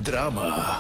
drama,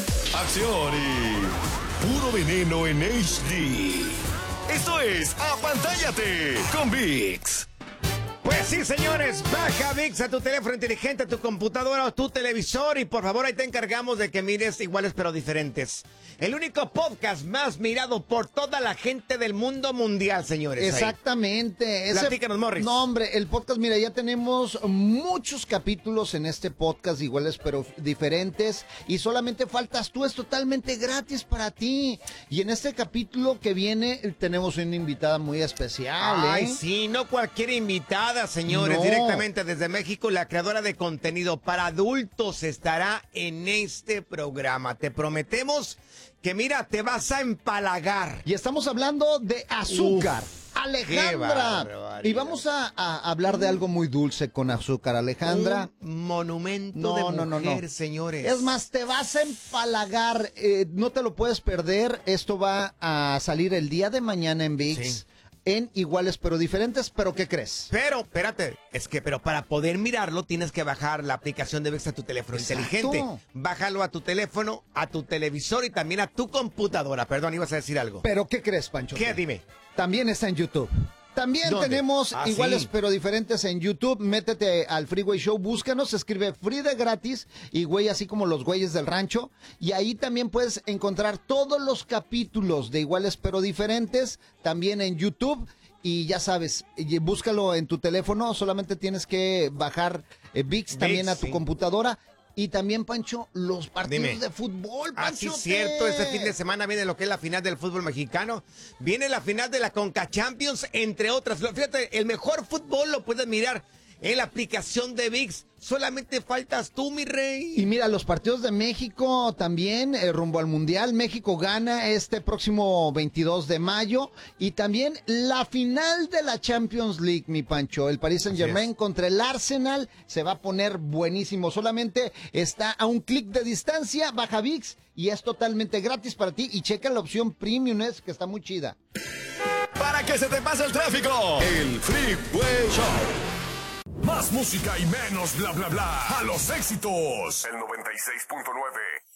acción y puro veneno en HD. Esto es Apantállate con ViX. Pues sí, señores, baja ViX a tu teléfono inteligente, a tu computadora o tu televisor y por favor ahí te encargamos de que mires iguales pero diferentes. El único podcast más mirado por toda la gente del mundo mundial, señores. Exactamente. Platícanos, Morris. No, hombre, el podcast, mira, ya tenemos muchos capítulos en este podcast iguales pero diferentes y solamente faltas tú, es totalmente gratis para ti. Y en este capítulo que viene tenemos una invitada muy especial. Ay, sí, no cualquier invitada, señores. No. Directamente desde México, la creadora de contenido para adultos estará en este programa. Te prometemos que, mira, te vas a empalagar. Y estamos hablando de azúcar. Alejandra. Y vamos a hablar de algo muy dulce con azúcar, Alejandra. Un monumento de mujer, señores. Es más, te vas a empalagar. No te lo puedes perder. Esto va a salir el día de mañana en ViX. Sí. En iguales pero diferentes, ¿pero qué crees? Pero, espérate, pero para poder mirarlo tienes que bajar la aplicación de ViX a tu teléfono inteligente. Bájalo a tu teléfono, a tu televisor y también a tu computadora. Perdón, ibas a decir algo. ¿Pero qué crees, Pancho? ¿Qué? Dime. También está en YouTube. También ¿Dónde? tenemos iguales sí. pero diferentes en YouTube. Métete al Freeway Show, búscanos, escribe free de gratis y güey, así como los güeyes del rancho. Y ahí también puedes encontrar todos los capítulos de iguales pero diferentes, también en YouTube. Y ya sabes, búscalo en tu teléfono, solamente tienes que bajar ViX también a tu computadora. Y también, Pancho, los partidos de fútbol, Pancho. Ah, sí, cierto. Este fin de semana viene lo que es la final del fútbol mexicano. Viene la final de la Conca Champions, entre otras. Fíjate, el mejor fútbol lo puedes mirar en la aplicación de ViX. Solamente faltas tú, mi rey. Y mira, los partidos de México también, rumbo al Mundial. México gana este próximo 22 de mayo. Y también la final de la Champions League, mi Pancho. El Paris Saint-Germain contra el Arsenal se va a poner buenísimo. Solamente está a un clic de distancia, baja ViX y es totalmente gratis para ti. Y checa la opción Premium, que está muy chida. Para que se te pase el tráfico, el Freeway Show. Más música y menos bla bla bla. A los éxitos. El 96.9.